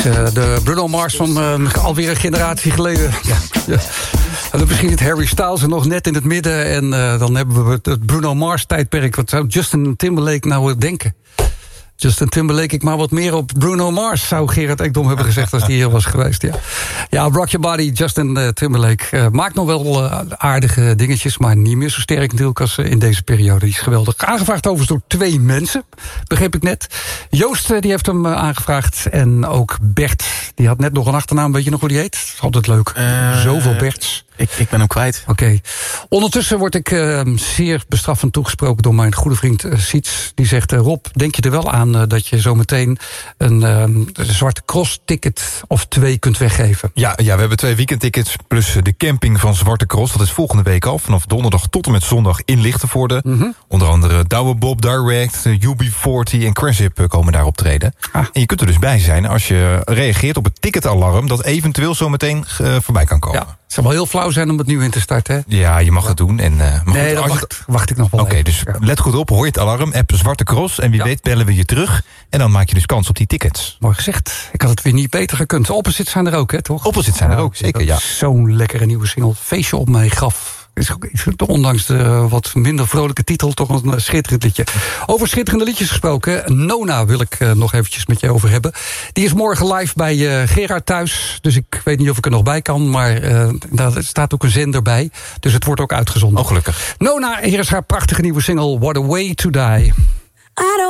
De Bruno Mars van alweer een generatie geleden. Ja. En dan misschien het Harry Styles er nog net in het midden. En dan hebben we het Bruno Mars tijdperk. Wat zou Justin Timberlake nou denken? Justin Timberlake, ik maar wat meer op Bruno Mars, zou Gerard Ekdom hebben gezegd als die hier was geweest. Ja, Rock Your Body, Justin Timberlake. Maakt nog wel aardige dingetjes, maar niet meer zo sterk natuurlijk als in deze periode. Die is geweldig. Aangevraagd overigens door 2 mensen, begreep ik net. Joost, die heeft hem aangevraagd. En ook Bert, die had net nog een achternaam. Weet je nog hoe die heet? Dat is altijd leuk. Zoveel Berts. Ik ben hem kwijt. Oké. Ondertussen word ik zeer bestraffend toegesproken door mijn goede vriend Siets. Die zegt, Rob, denk je er wel aan dat je zometeen een Zwarte Cross ticket of 2 kunt weggeven? Ja, we hebben 2 weekendtickets plus de camping van Zwarte Cross. Dat is volgende week al, vanaf donderdag tot en met zondag in Lichtenvoorde. Mm-hmm. Onder andere Douwe Bob Direct, UB40 en Craship komen daar optreden. En je kunt er dus bij zijn als je reageert op het ticketalarm dat eventueel zometeen voorbij kan komen. Ja. Het zou wel heel flauw zijn om het nu in te starten, hè? Ja, je mag het doen. En, nee, dan wacht ik nog wel. Oké, dus let goed op, hoor je het alarm, app Zwarte Cross. En wie weet bellen we je terug. En dan maak je dus kans op die tickets. Mooi gezegd. Ik had het weer niet beter gekund. Opposites zijn er ook, hè, toch? Opposites zijn er ook, zeker, ja. Zo'n lekkere nieuwe single. Feestje op mijn graf. Is ook, ondanks de wat minder vrolijke titel, toch een schitterend liedje. Over schitterende liedjes gesproken. Nona wil ik nog eventjes met je over hebben. Die is morgen live bij Gerard thuis. Dus ik weet niet of ik er nog bij kan. Maar daar staat ook een zender bij. Dus het wordt ook uitgezonden. Oh, gelukkig. Nona, hier is haar prachtige nieuwe single What a Way to Die.